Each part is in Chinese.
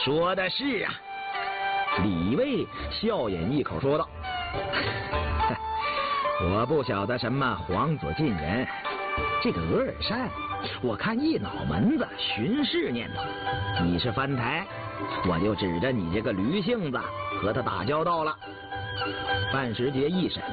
说的是啊。李卫笑饮一口说道：“我不晓得什么皇子近人，这个额尔善，我看一脑门子巡视念头。你是藩台，我就指着你这个驴性子和他打交道了。”范时杰一审，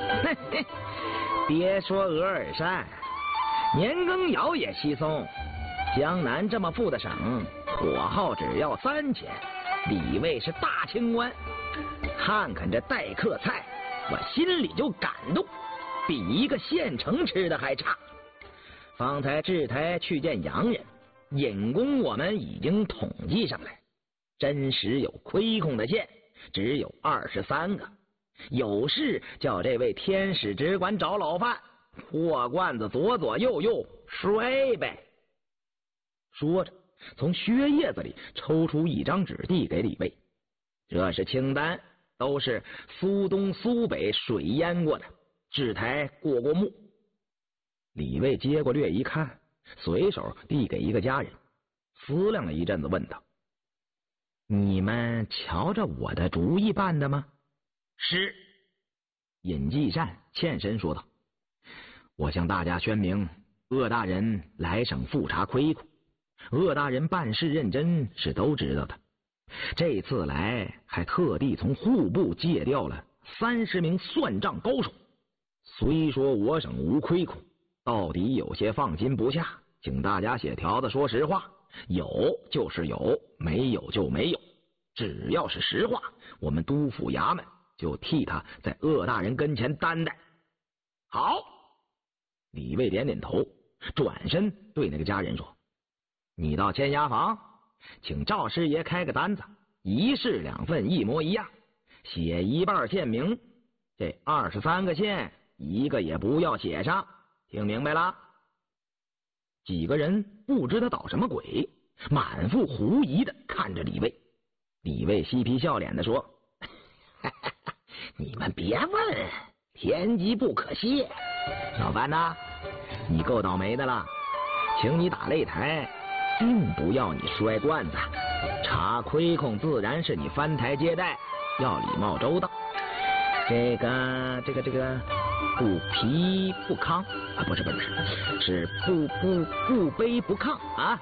别说额尔善，年羹尧也稀松。江南这么富的省，火耗只要3000，李卫是大清官。看看这待客菜，我心里就感动，比一个县城吃的还差。方才制台去见洋人，引弓我们已经统计上来，真实有亏空的县只有23个。有事叫这位天使只管找老范，货罐子左左右右摔呗。说着，从靴叶子里抽出一张纸递给李卫，这是清单，都是苏东苏北水淹过的，制台过目。李卫接过略一看，随手递给一个家人，思量了一阵子，问道：“你们瞧着我的主意办的吗？”“是。”尹继善欠身说道：“我向大家宣明，鄂大人来省复查亏空，鄂大人办事认真是都知道的。这次来还特地从户部借调了30名算账高手。虽说我省无亏空，到底有些放心不下，请大家写条子说实话，有就是有，没有就没有，只要是实话，我们督府衙门就替他在鄂大人跟前担待。”“好。”李卫点点头，转身对那个家人说：“你到签押房，请赵师爷开个单子，1式2份一模一样，写一半县名，这23个县一个也不要写上，听明白了？”几个人不知他捣什么鬼，满腹狐疑的看着李卫。李卫嬉皮笑脸的说：“你们别问，天机不可泄。小范呐，你够倒霉的了，请你打擂台，并不要你摔罐子，查亏空自然是你翻台接待，要礼貌周到。这个不卑不亢啊，不是，是不卑不亢啊！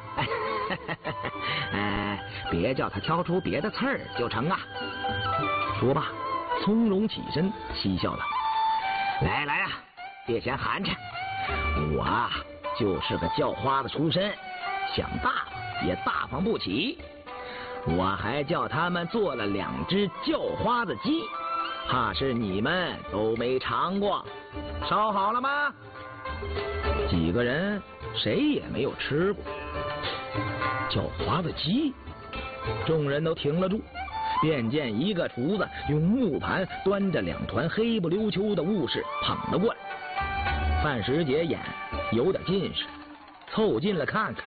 别叫他挑出别的刺儿就成啊。”说罢，从容起身，嬉笑道：“来啊，别嫌寒碜，我啊就是个叫花子出身，想大方也大方不起。我还叫他们做了2只叫花子鸡，怕是你们都没尝过，烧好了吗？”几个人谁也没有吃过叫花子鸡，众人都停了住，便见一个厨子用木盘端着2团黑不溜秋的物事捧了过来。范时杰眼有点近视，凑近了看看，